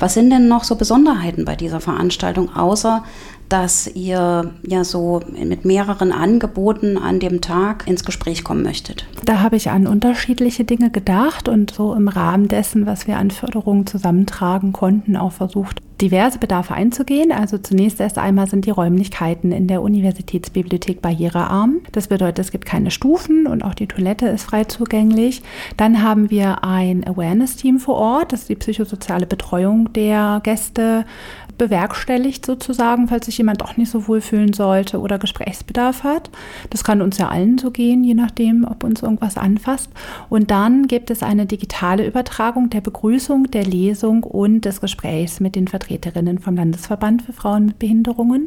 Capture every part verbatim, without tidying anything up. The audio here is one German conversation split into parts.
Was sind denn noch so Besonderheiten bei dieser Veranstaltung, außer dass ihr ja so mit mehreren Angeboten an dem Tag ins Gespräch kommen möchtet? Da habe ich an unterschiedliche Dinge gedacht und so im Rahmen dessen, was wir an Förderungen zusammentragen konnten, auch versucht, diverse Bedarfe einzugehen. Also zunächst erst einmal sind die Räumlichkeiten in der Universitätsbibliothek barrierearm. Das bedeutet, es gibt keine Stufen und auch die Toilette ist frei zugänglich. Dann haben wir ein Awareness-Team vor Ort, das ist die psychosoziale Betreuung der Gäste bewerkstelligt sozusagen, falls sich jemand doch nicht so wohl fühlen sollte oder Gesprächsbedarf hat. Das kann uns ja allen so gehen, je nachdem, ob uns irgendwas anfasst. Und dann gibt es eine digitale Übertragung der Begrüßung, der Lesung und des Gesprächs mit den Vertreterinnen vom Landesverband für Frauen mit Behinderungen.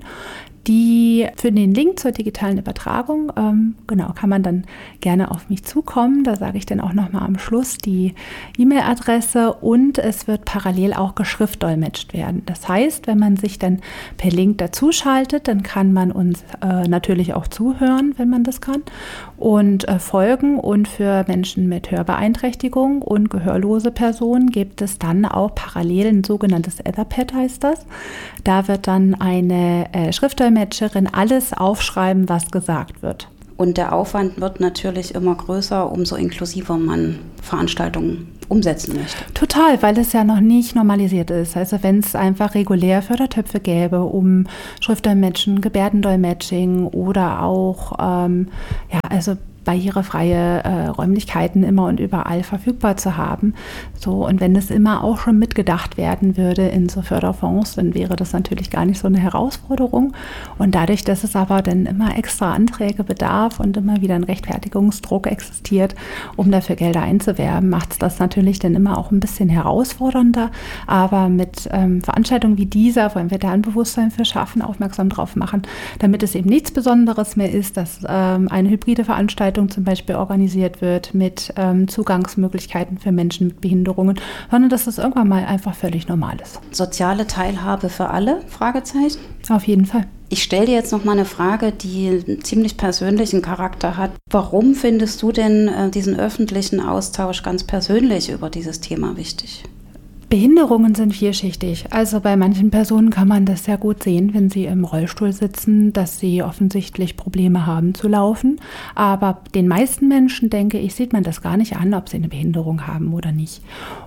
Die für den Link zur digitalen Übertragung, ähm, genau, kann man dann gerne auf mich zukommen. Da sage ich dann auch nochmal am Schluss die E-Mail-Adresse und es wird parallel auch geschriftdolmetscht werden. Das heißt, wenn man sich dann per Link dazuschaltet, dann kann man uns äh, natürlich auch zuhören, wenn man das kann, und äh, folgen. Und für Menschen mit Hörbeeinträchtigung und gehörlose Personen gibt es dann auch parallel ein sogenanntes Etherpad, heißt das. Da wird dann eine äh, Schriftdolmetscherin alles aufschreiben, was gesagt wird. Und der Aufwand wird natürlich immer größer, umso inklusiver man Veranstaltungen umsetzen möchte. Total, weil es ja noch nicht normalisiert ist. Also wenn es einfach regulär Fördertöpfe gäbe, um Schriftdolmetschen, Gebärdendolmetsching oder auch ähm, ja, also barrierefreie äh, Räumlichkeiten immer und überall verfügbar zu haben. So, und wenn es immer auch schon mitgedacht werden würde in so Förderfonds, dann wäre das natürlich gar nicht so eine Herausforderung. Und dadurch, dass es aber dann immer extra Anträge bedarf und immer wieder ein Rechtfertigungsdruck existiert, um dafür Gelder einzuwerben, macht es das natürlich dann immer auch ein bisschen herausfordernder. Aber mit ähm, Veranstaltungen wie dieser wollen wir da ein Bewusstsein für schaffen, aufmerksam drauf machen, damit es eben nichts Besonderes mehr ist, dass ähm, eine hybride Veranstaltung zum Beispiel organisiert wird mit ähm, Zugangsmöglichkeiten für Menschen mit Behinderungen, sondern dass das irgendwann mal einfach völlig normal ist. Soziale Teilhabe für alle? Fragezeichen? Auf jeden Fall. Ich stelle dir jetzt noch mal eine Frage, die einen ziemlich persönlichen Charakter hat. Warum findest du denn äh, diesen öffentlichen Austausch ganz persönlich über dieses Thema wichtig? Behinderungen sind vielschichtig. Also bei manchen Personen kann man das sehr gut sehen, wenn sie im Rollstuhl sitzen, dass sie offensichtlich Probleme haben zu laufen. Aber den meisten Menschen, denke ich, sieht man das gar nicht an, ob sie eine Behinderung haben oder nicht.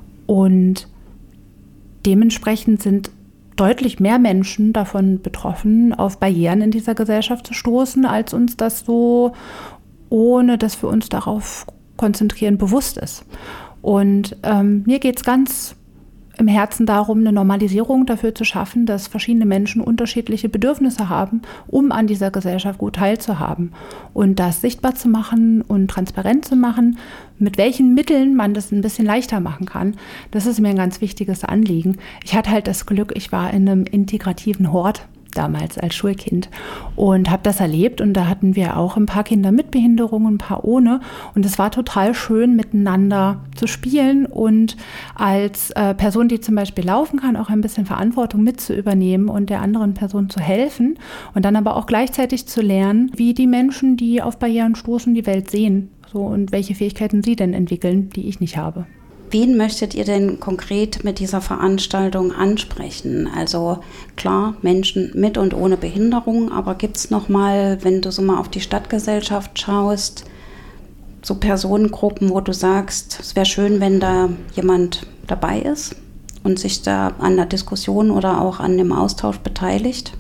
Und dementsprechend sind deutlich mehr Menschen davon betroffen, auf Barrieren in dieser Gesellschaft zu stoßen, als uns das so, ohne dass wir uns darauf konzentrieren, bewusst ist. Und ähm, mir geht es ganz im Herzen darum, eine Normalisierung dafür zu schaffen, dass verschiedene Menschen unterschiedliche Bedürfnisse haben, um an dieser Gesellschaft gut teilzuhaben. Und das sichtbar zu machen und transparent zu machen, mit welchen Mitteln man das ein bisschen leichter machen kann, das ist mir ein ganz wichtiges Anliegen. Ich hatte halt das Glück, ich war in einem integrativen Hort damals als Schulkind und habe das erlebt, und da hatten wir auch ein paar Kinder mit Behinderungen, ein paar ohne, und es war total schön, miteinander zu spielen und als äh, Person, die zum Beispiel laufen kann, auch ein bisschen Verantwortung mit zu übernehmen und der anderen Person zu helfen und dann aber auch gleichzeitig zu lernen, wie die Menschen, die auf Barrieren stoßen, die Welt sehen, so, und welche Fähigkeiten sie denn entwickeln, die ich nicht habe. Wen möchtet ihr denn konkret mit dieser Veranstaltung ansprechen? Also klar, Menschen mit und ohne Behinderung, aber gibt es noch mal, wenn du so mal auf die Stadtgesellschaft schaust, so Personengruppen, wo du sagst, es wäre schön, wenn da jemand dabei ist und sich da an der Diskussion oder auch an dem Austausch beteiligt?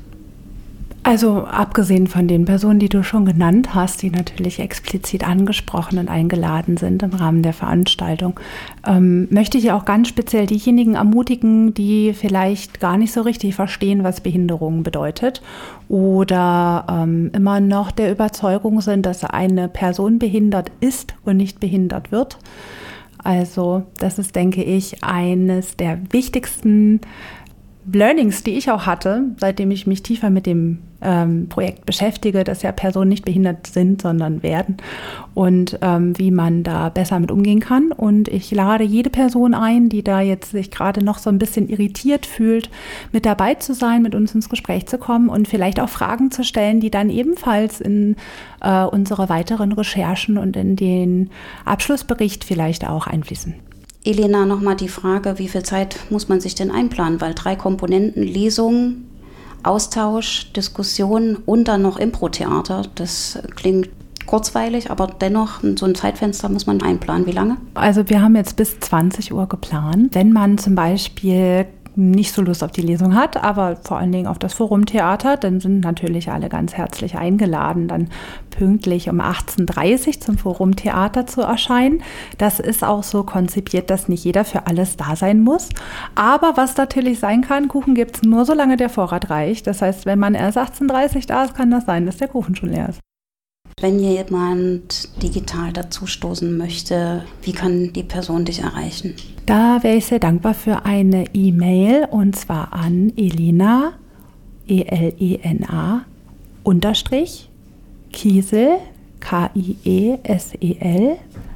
Also abgesehen von den Personen, die du schon genannt hast, die natürlich explizit angesprochen und eingeladen sind im Rahmen der Veranstaltung, ähm, möchte ich auch ganz speziell diejenigen ermutigen, die vielleicht gar nicht so richtig verstehen, was Behinderung bedeutet oder ähm, immer noch der Überzeugung sind, dass eine Person behindert ist und nicht behindert wird. Also das ist, denke ich, eines der wichtigsten Learnings, die ich auch hatte, seitdem ich mich tiefer mit dem ähm, Projekt beschäftige, dass ja Personen nicht behindert sind, sondern werden, und ähm, wie man da besser mit umgehen kann. Und ich lade jede Person ein, die da jetzt sich gerade noch so ein bisschen irritiert fühlt, mit dabei zu sein, mit uns ins Gespräch zu kommen und vielleicht auch Fragen zu stellen, die dann ebenfalls in äh, unsere weiteren Recherchen und in den Abschlussbericht vielleicht auch einfließen. Elena, nochmal die Frage, wie viel Zeit muss man sich denn einplanen? Weil drei Komponenten, Lesung, Austausch, Diskussion und dann noch Impro-Theater, das klingt kurzweilig, aber dennoch so ein Zeitfenster muss man einplanen. Wie lange? Also wir haben jetzt bis zwanzig Uhr geplant. Wenn man zum Beispiel nicht so Lust auf die Lesung hat, aber vor allen Dingen auf das Forumtheater, dann sind natürlich alle ganz herzlich eingeladen, dann pünktlich um achtzehn Uhr dreißig zum Forumtheater zu erscheinen. Das ist auch so konzipiert, dass nicht jeder für alles da sein muss. Aber was natürlich sein kann, Kuchen gibt es nur, solange der Vorrat reicht. Das heißt, wenn man erst achtzehn Uhr dreißig da ist, kann das sein, dass der Kuchen schon leer ist. Wenn jemand digital dazustoßen möchte, wie kann die Person dich erreichen? Da wäre ich sehr dankbar für eine E-Mail, und zwar an Elena, E L E N A, unterstrich, Kiesel, K I E S E L,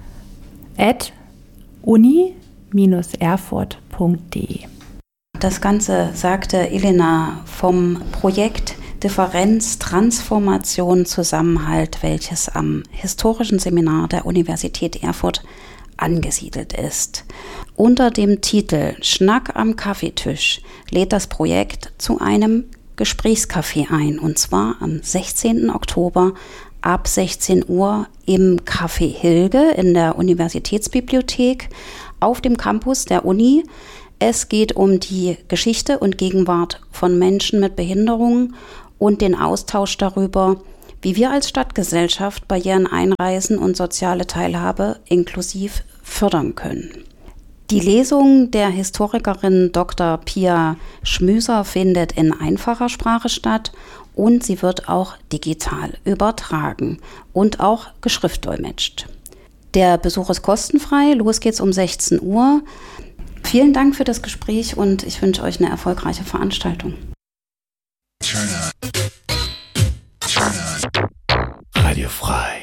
at uni Bindestrich erfurt Punkt de. Das Ganze sagte Elena vom Projekt Differenz, Transformation, Zusammenhalt, welches am Historischen Seminar der Universität Erfurt angesiedelt ist. Unter dem Titel Schnack am Kaffeetisch lädt das Projekt zu einem Gesprächscafé ein, und zwar am sechzehnten Oktober ab sechzehn Uhr im Café Hilge in der Universitätsbibliothek auf dem Campus der Uni. Es geht um die Geschichte und Gegenwart von Menschen mit Behinderungen und den Austausch darüber, wie wir als Stadtgesellschaft Barrieren einreißen und soziale Teilhabe inklusiv fördern können. Die Lesung der Historikerin Doktor Pia Schmüser findet in einfacher Sprache statt und sie wird auch digital übertragen und auch geschriftdolmetscht. Der Besuch ist kostenfrei, los geht's um sechzehn Uhr. Vielen Dank für das Gespräch und ich wünsche euch eine erfolgreiche Veranstaltung. Radio frei.